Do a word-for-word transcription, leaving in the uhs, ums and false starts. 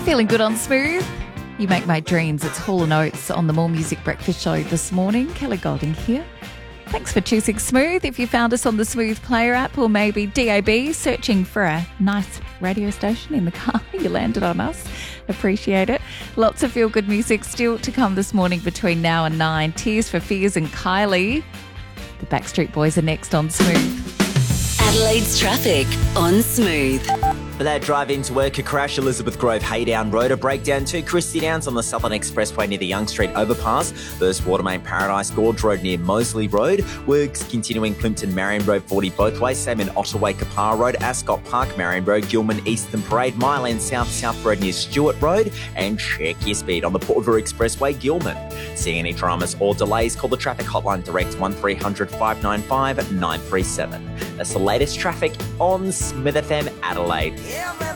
Feeling good on Smooth? You make my dreams. It's Hall and Oates on the More Music Breakfast Show this morning. Kelly Golding here. Thanks for choosing Smooth. If you found us on the Smooth Player app or maybe D A B, searching for a nice radio station in the car, you landed on us. Appreciate it. Lots of feel-good music still to come this morning between now and nine. Tears for Fears and Kylie. The Backstreet Boys are next on Smooth. Adelaide's traffic on Smooth. For that drive into work, a crash, Elizabeth Grove Haydown Road, a breakdown to Christie Downs on the Southern Expressway near the Young Street overpass, First Watermain Paradise Gorge Road near Moseley Road, works continuing Plimpton Marion Road forty both ways, same in Ottaway Kapar Road, Ascot Park Marion Road, Gilman Eastern Parade, Myland South South Road near Stewart Road, and check your speed on the Portview Expressway, Gilman. Seeing any dramas or delays, call the traffic hotline direct one three hundred five nine five nine three seven. That's the latest traffic on Smith F M Adelaide. Yeah, man.